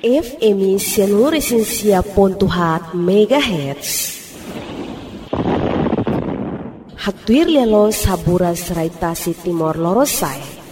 FM seluruh Resensia Pontuhat Megahertz. Hatuir lelo sabura serai tasi Timor Lorosai.